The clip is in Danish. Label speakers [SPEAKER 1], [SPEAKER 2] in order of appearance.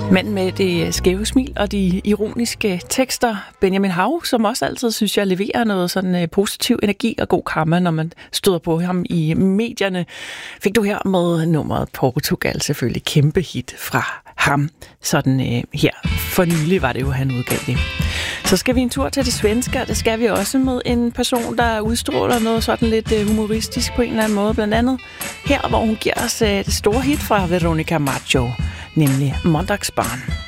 [SPEAKER 1] Manden med det skæve smil og de ironiske tekster, Benjamin Hav, som også altid, synes jeg, leverer noget sådan positiv energi og god karma, når man støder på ham i medierne. Fik du her med nummeret Portugal, selvfølgelig kæmpe hit fra ham. Sådan her for nylig var det jo, han udgav det. Så skal vi en tur til det svenske, og det skal vi også med en person, der udstråler noget sådan lidt humoristisk på en eller anden måde. Blandt andet her, hvor hun giver os det store hit fra Veronica Maggio, nemlig Måndagsbarn.